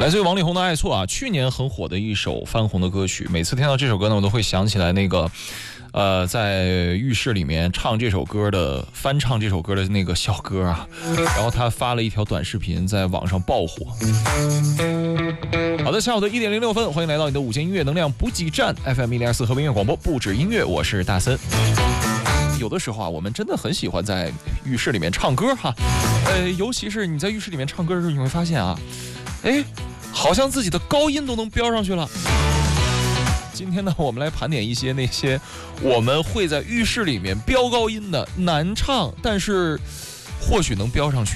来自于王力宏的《爱错》啊，去年很火的一首翻红的歌曲。每次听到这首歌呢，我都会想起来那个，在浴室里面唱这首歌的翻唱这首歌的那个小哥啊，然后他发了一条短视频，在网上爆火。好的，下午的1点06分，欢迎来到你的午间音乐能量补给站 FM 102.4和平音乐广播，不止音乐，我是大森。有的时候啊，我们真的很喜欢在浴室里面唱歌哈，尤其是你在浴室里面唱歌的时候，你会发现啊，好像自己的高音都能飙上去了。今天呢，我们来盘点一些那些我们会在浴室里面飙高音的难唱，但是或许能飙上去